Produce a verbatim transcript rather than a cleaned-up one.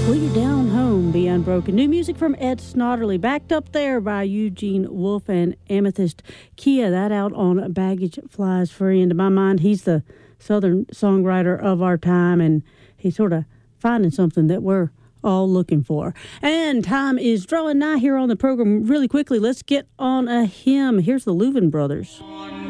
Will You Down Home Be Unbroken? New music from Ed Snodderly, backed up there by Eugene Wolf and Amethyst Kia. That out on Baggage Flies Free. And to my mind, he's the Southern songwriter of our time, and he's sort of finding something that we're all looking for. And time is drawing nigh here on the program. Really quickly, let's get on a hymn. Here's the Louvin Brothers.